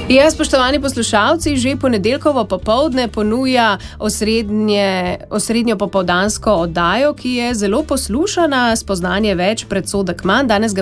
Ja, spoštovani poslušalci, že ponedeljkovo popoldne ponuja osrednjo popoldansko oddajo, ki je zelo poslušana, spoznanje več, predsodek manj. Danes ga